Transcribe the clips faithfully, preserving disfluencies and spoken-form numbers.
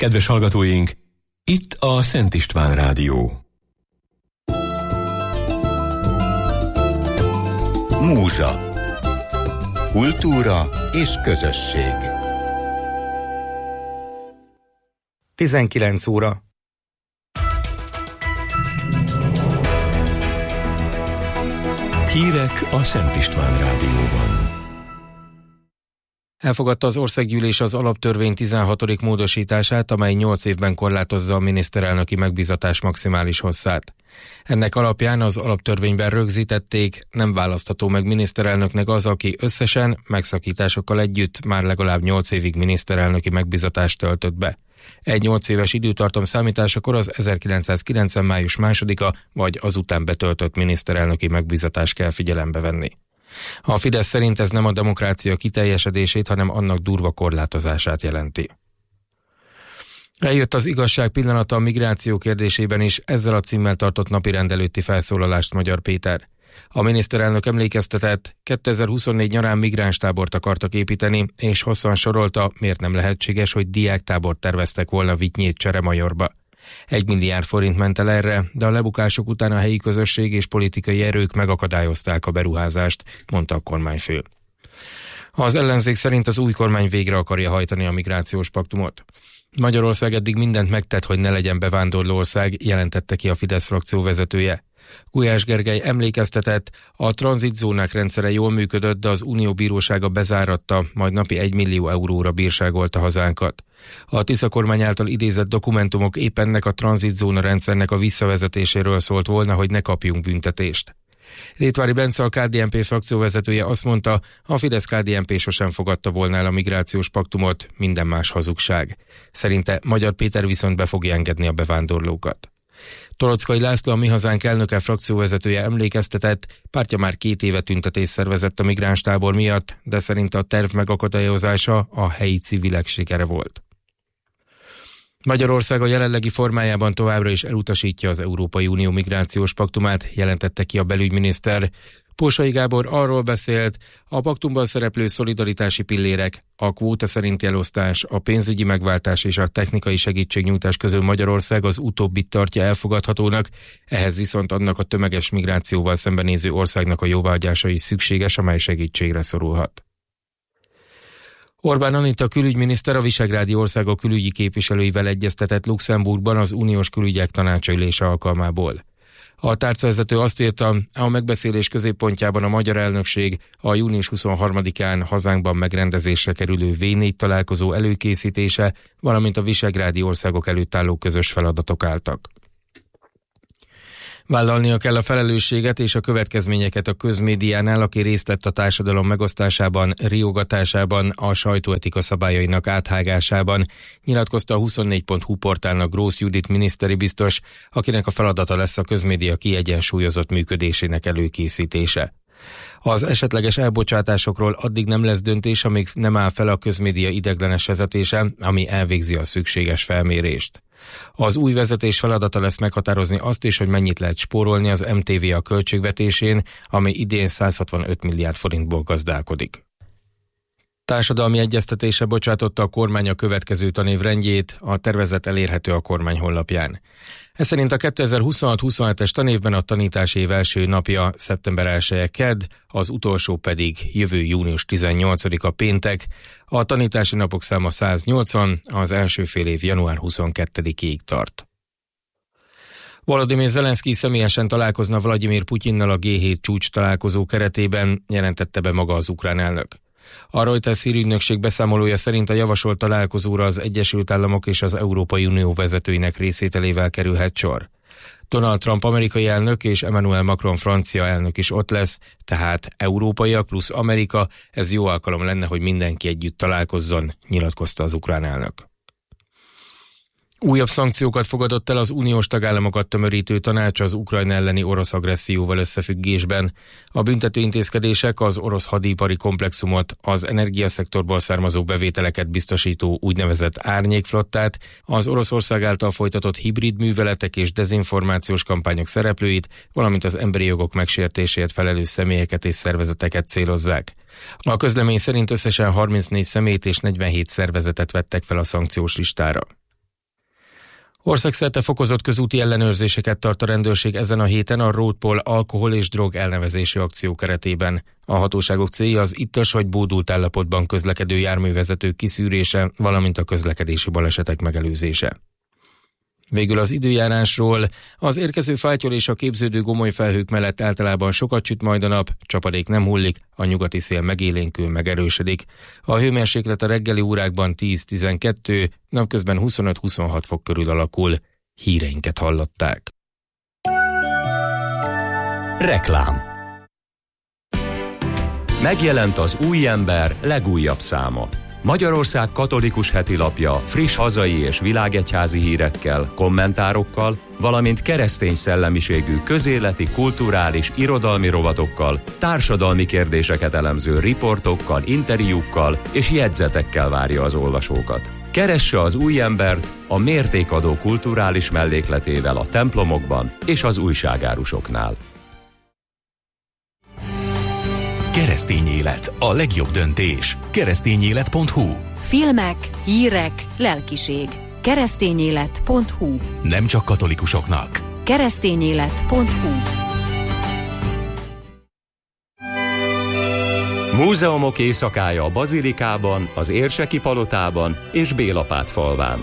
Kedves hallgatóink, itt a Szent István Rádió. Múzsa. Kultúra és közösség. tizenkilenc óra. Hírek a Szent István Rádióban. Elfogadta az országgyűlés az alaptörvény tizenhatodik módosítását, amely nyolc évben korlátozza a miniszterelnöki megbízatás maximális hosszát. Ennek alapján az alaptörvényben rögzítették, nem választható meg miniszterelnöknek az, aki összesen, megszakításokkal együtt már legalább nyolc évig miniszterelnöki megbízatást töltött be. Egy nyolc éves időtartam számításakor az ezerkilencszázkilencven. május másodika vagy azután betöltött miniszterelnöki megbízatást kell figyelembe venni. A Fidesz szerint ez nem a demokrácia kiteljesedését, hanem annak durva korlátozását jelenti. Eljött az igazság pillanata a migráció kérdésében is, ezzel a címmel tartott napirend előtti felszólalást Magyar Péter. A miniszterelnök emlékeztetett, kétezer-huszonnégy nyarán migránstábort akartak építeni, és hosszan sorolta, miért nem lehetséges, hogy diáktábort terveztek volna Vitynyét Cseremajorba. Egy milliárd forint ment el erre, de a lebukások után a helyi közösség és politikai erők megakadályozták a beruházást, mondta a kormányfő. Az ellenzék szerint az új kormány végre akarja hajtani a migrációs paktumot. Magyarország eddig mindent megtett, hogy ne legyen bevándorló ország, jelentette ki a Fidesz frakció vezetője. Gulyás Gergely emlékeztetett, a tranzitzónák rendszere jól működött, de az Unió bírósága bezáratta, majd napi egy millió euróra bírságolta hazánkat. A Tisza kormány által idézett dokumentumok épp ennek a tranzitzóna rendszernek a visszavezetéséről szólt volna, hogy ne kapjunk büntetést. Rétvári Bence, a ká dé en pé frakcióvezetője azt mondta, a Fidesz-ká dé en pé sosem fogadta volna el a migrációs paktumot, minden más hazugság. Szerinte Magyar Péter viszont be fogja engedni a bevándorlókat. Toroczkai László, a Mi Hazánk elnöke frakcióvezetője emlékeztetett, pártja már két éve tüntetést szervezett a migránstábor miatt, de szerinte a terv megakadályozása a helyi civilek sikere volt. Magyarország a jelenlegi formájában továbbra is elutasítja az Európai Unió migrációs paktumát, jelentette ki a belügyminiszter. Pósai Gábor arról beszélt, a paktumban szereplő szolidaritási pillérek, a kvóta szerinti elosztás, a pénzügyi megváltás és a technikai segítségnyújtás közül Magyarország az utóbbit tartja elfogadhatónak, ehhez viszont annak a tömeges migrációval szembenéző országnak a jóváhagyása is szükséges, amely segítségre szorulhat. Orbán Anita külügyminiszter a visegrádi országok külügyi képviselőivel egyeztetett Luxemburgban az uniós külügyek tanácsa ülése alkalmából. A tárcavezető azt írta, a megbeszélés középpontjában a magyar elnökség a június huszonharmadikán hazánkban megrendezésre kerülő vé négy találkozó előkészítése, valamint a visegrádi országok előtt álló közös feladatok álltak. Vállalnia kell a felelősséget és a következményeket a közmédiánál, aki részt vett a társadalom megosztásában, riogatásában, a sajtóetika szabályainak áthágásában, nyilatkozta a huszonnégy pont hu portálnak Grósz Judit miniszteri biztos, akinek a feladata lesz a közmédia kiegyensúlyozott működésének előkészítése. Az esetleges elbocsátásokról addig nem lesz döntés, amíg nem áll fel a közmédia ideiglenes vezetése, ami elvégzi a szükséges felmérést. Az új vezetés feladata lesz meghatározni azt is, hogy mennyit lehet spórolni az em té vé a költségvetésén, ami idén száz hatvanöt milliárd forintból gazdálkodik. Társadalmi egyeztetése bocsátotta a kormány a következő tanév rendjét, a tervezet elérhető a kormány honlapján. Ez szerint a kétezer-huszonhat-huszonhetes tanévben a tanítási év első napja szeptember elseje kedd, az utolsó pedig jövő június tizennyolcadika péntek, a tanítási napok száma száznyolcvan, az első fél év január huszonkettedikéig tart. Volodymyr Zelenszkij személyesen találkozna Vladimir Putyinnal a gé hét csúcs találkozó keretében, jelentette be maga az ukrán elnök. A Reuters hírügynökség beszámolója szerint a javasolt találkozóra az Egyesült Államok és az Európai Unió vezetőinek részvételével kerülhet sor. Donald Trump amerikai elnök és Emmanuel Macron francia elnök is ott lesz, tehát európaiak plusz Amerika, ez jó alkalom lenne, hogy mindenki együtt találkozzon, nyilatkozta az ukrán elnök. Újabb szankciókat fogadott el az uniós tagállamokat tömörítő tanács az Ukrajna elleni orosz agresszióval összefüggésben. A büntető intézkedések az orosz hadipari komplexumot, az energiaszektorból származó bevételeket biztosító úgynevezett árnyékflottát, az Oroszország által folytatott hibrid műveletek és dezinformációs kampányok szereplőit, valamint az emberi jogok megsértéséért felelős személyeket és szervezeteket célozzák. A közlemény szerint összesen harmincnégy személyt és negyvenhét szervezetet vettek fel a szankciós listára. Országszerte fokozott közúti ellenőrzéseket tart a rendőrség ezen a héten a Roadpol alkohol és drog elnevezési akció keretében. A hatóságok célja az ittas vagy bódult állapotban közlekedő járművezetők kiszűrése, valamint a közlekedési balesetek megelőzése. Végül az időjárásról. Az érkező fáttyol és a képződő gomoly felhők mellett általában sokat süt majd a nap, csapadék nem hullik, a nyugati szél megélénkül, megerősödik. A hőmérséklet a reggeli órákban tíz-tizenkettő, napközben huszonöt-huszonhat fok körül alakul. Híreinket hallották. Reklám. Megjelent az Új Ember legújabb száma. Magyarország katolikus hetilapja friss hazai és világegyházi hírekkel, kommentárokkal, valamint keresztény szellemiségű közéleti, kulturális, irodalmi rovatokkal, társadalmi kérdéseket elemző riportokkal, interjúkkal és jegyzetekkel várja az olvasókat. Keresse az Új Embert a mértékadó kulturális mellékletével a templomokban és az újságárusoknál. Keresztény élet, a legjobb döntés. keresztényélet pont hu. Filmek, hírek, lelkiség. keresztényélet pont hu. Nem csak katolikusoknak. keresztényélet pont hu. Múzeumok éjszakája a Bazilikában, az Érseki palotában és Bélapátfalván.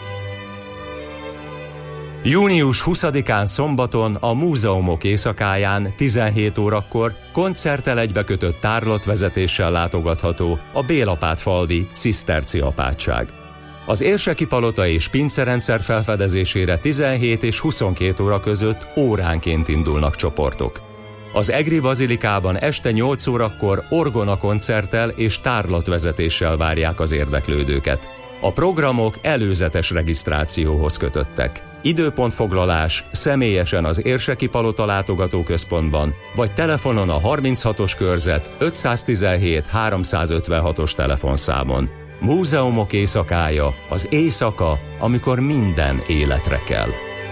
június huszadikán szombaton a Múzeumok éjszakáján tizenhét órakor koncerttel egybekötött tárlatvezetéssel látogatható a Bélapátfalvi ciszterci apátság. Az Érseki palota és pincerendszer felfedezésére tizenhét és huszonkét óra között óránként indulnak csoportok. Az Egri Bazilikában este nyolc órakor orgona koncerttel és tárlatvezetéssel várják az érdeklődőket. A programok előzetes regisztrációhoz kötöttek. Időpontfoglalás személyesen az Érseki Palota látogatóközpontban, vagy telefonon a harminchatos körzet ötszáztizenhét háromszázötvenhatos telefonszámon. Múzeumok éjszakája, az éjszaka, amikor minden életre kell.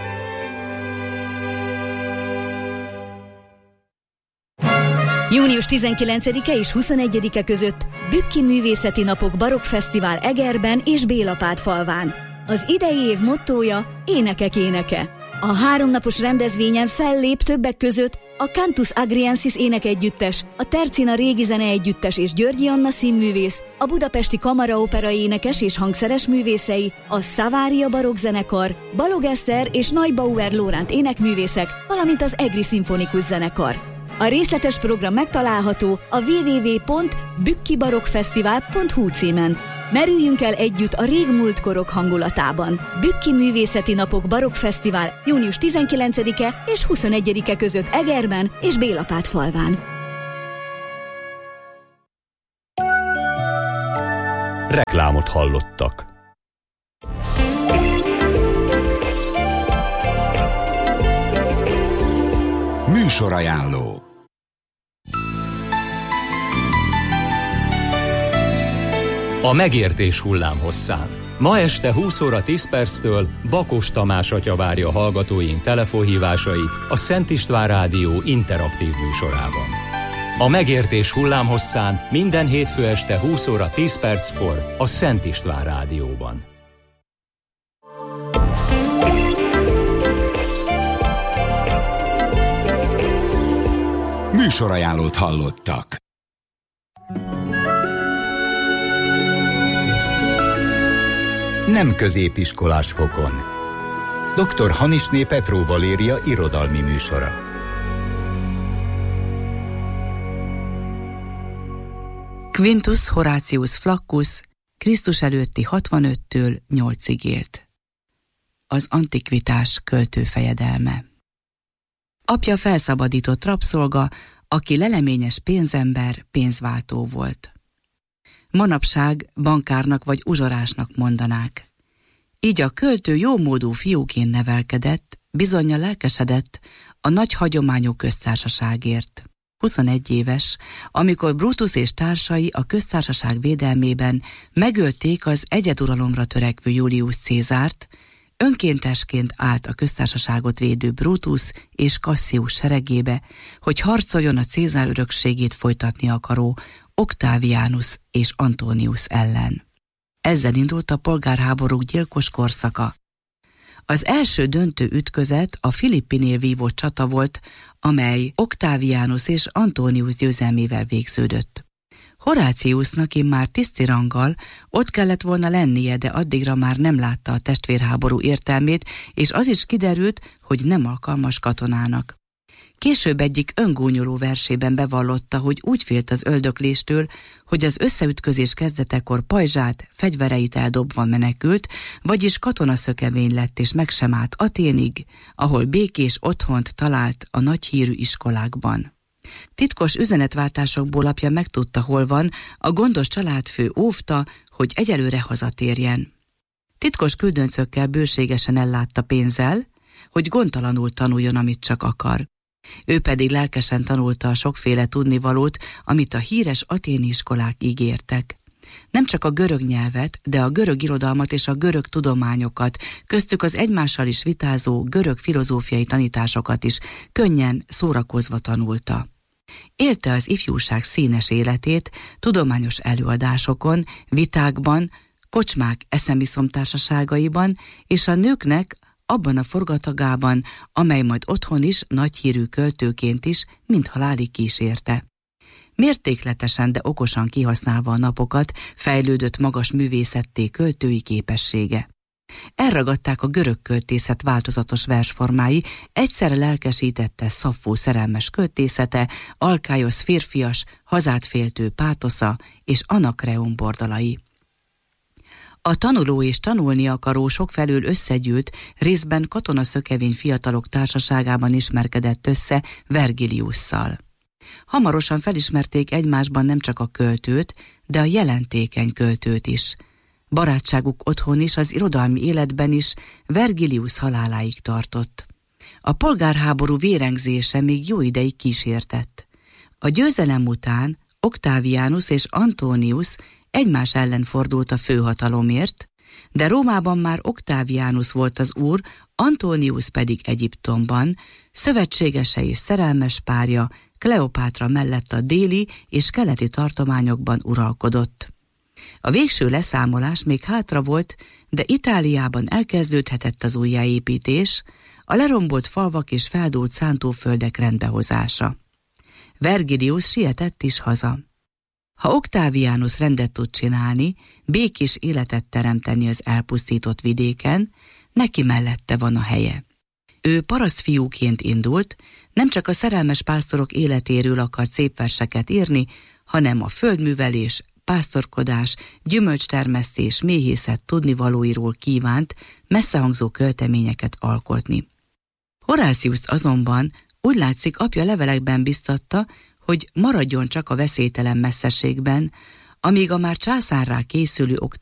június tizenkilencedike és huszonegyedike között Bükki Művészeti Napok Barokk Fesztivál Egerben és Bélapátfalván. Az idei év mottója Énekek éneke. A háromnapos rendezvényen fellép többek között a Cantus Agriensis énekegyüttes, a Tercina Régi Zeneegyüttes és Györgyi Anna színművész, a Budapesti Kamaraopera énekes és hangszeres művészei, a Szavária Barokk Zenekar, Balog Eszter és Neubauer Lóránt énekművészek, valamint az Egri Szimfonikus Zenekar. A részletes program megtalálható a double-u double-u double-u pont bükkibarokkfesztivál pont hu címen. Merüljünk el együtt a régmúlt korok hangulatában. Bükki Művészeti Napok Barokk Fesztivál június tizenkilencedike és huszonegyedike között Egerben és Bélapátfalván. Reklámot hallottak. Műsorajánló. A megértés hullámhosszán. Ma este húsz óra tíz perctől Bakos Tamás atya várja a hallgatóink telefonhívásait a Szent István Rádió interaktív műsorában. A megértés hullámhosszán minden hétfő este húsz óra tíz perckor a Szent István Rádióban. Műsorajánlót hallottak. Nem középiskolás fokon. doktor Hanisné Petró Valéria irodalmi műsora. Quintus Horatius Flaccus Krisztus előtti hatvanöttől nyolcig élt. Az antikvitás költőfejedelme. Apja felszabadított rabszolga, aki leleményes pénzember, pénzváltó volt. Manapság bankárnak vagy uzsorásnak mondanák. Így a költő jómódú fiúként nevelkedett, bizonnyal lelkesedett a nagy hagyományú köztársaságért. huszonegy éves, amikor Brutus és társai a köztársaság védelmében megölték az egyeduralomra törekvő Julius Cézárt, önkéntesként állt a köztársaságot védő Brutus és Cassius seregébe, hogy harcoljon a Cézár örökségét folytatni akaró Octavianus és Antonius ellen. Ezzel indult a polgárháborúk gyilkos korszaka. Az első döntő ütközet a Philippinél vívott csata volt, amely Octavianus és Antonius győzelmével végződött. Horatiusnak immár tiszti ranggal ott kellett volna lennie, de addigra már nem látta a testvérháború értelmét, és az is kiderült, hogy nem alkalmas katonának. Később egyik öngúnyoló versében bevallotta, hogy úgy félt az öldökléstől, hogy az összeütközés kezdetekor pajzsát, fegyvereit eldobva menekült, vagyis katonaszökevény lett és meg sem állt Athénig, ahol békés otthont talált a nagyhírű iskolákban. Titkos üzenetváltásokból apja megtudta, hol van, a gondos családfő óvta, hogy egyelőre hazatérjen. Titkos küldöncökkel bőségesen ellátta pénzzel, hogy gondtalanul tanuljon, amit csak akar. Ő pedig lelkesen tanulta a sokféle tudnivalót, amit a híres athéni iskolák ígértek. Nem csak a görög nyelvet, de a görög irodalmat és a görög tudományokat, köztük az egymással is vitázó görög filozófiai tanításokat is könnyen, szórakozva tanulta. Élte az ifjúság színes életét tudományos előadásokon, vitákban, kocsmák eszemiszomtársaságaiban, és a nőknek abban a forgatagában, amely majd otthon is nagyhírű költőként is mind halálig kísérte. Mértékletesen, de okosan kihasználva a napokat, fejlődött magas művészetté költői képessége. Elragadták a görög költészet változatos versformái, egyszerre lelkesítette Szaffó szerelmes költészete, Alkáiosz férfias, hazát féltő pátosza és Anakreon bordalai. A tanuló és tanulni akaró sokfelől összegyűlt, részben katonaszökevény fiatalok társaságában ismerkedett össze Vergiliusszal. Hamarosan felismerték egymásban nem csak a költőt, de a jelentékeny költőt is. Barátságuk otthon is, az irodalmi életben is Vergilius haláláig tartott. A polgárháború vérengzése még jó ideig kísértett. A győzelem után Octavianus és Antonius egymás ellen fordult a főhatalomért, de Rómában már Octavianus volt az úr, Antonius pedig Egyiptomban, szövetségese és szerelmes párja Kleopátra mellett a déli és keleti tartományokban uralkodott. A végső leszámolás még hátra volt, de Itáliában elkezdődhetett az újjáépítés, a lerombolt falvak és feldúlt szántóföldek rendbehozása. Vergilius sietett is haza. Ha Octavianus rendet tud csinálni, békés életet teremteni az elpusztított vidéken, neki mellette van a helye. Ő parasztfiúként indult, nem csak a szerelmes pásztorok életéről akart szép verseket írni, hanem a földművelés, pásztorkodás, gyümölcstermesztés, méhészet tudnivalóiról kívánt messzehangzó költeményeket alkotni. Horatiust azonban úgy látszik apja levelekben biztatta, hogy maradjon csak a veszélytelen messzeségben, amíg a már császárrá készülő